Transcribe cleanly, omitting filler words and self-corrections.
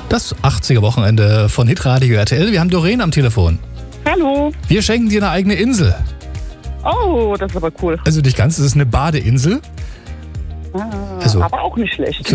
Das 80er-Wochenende von Hitradio RTL. Wir haben Doreen am Telefon. Hallo. Wir schenken dir eine eigene Insel. Oh, das ist aber cool. Also nicht ganz, es ist eine Badeinsel. Ah, Also- aber auch nicht schlecht.